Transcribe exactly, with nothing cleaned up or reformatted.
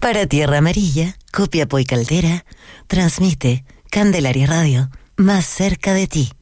Para Tierra Amarilla, Copiapó y Caldera, transmite Candelaria Radio, más cerca de ti.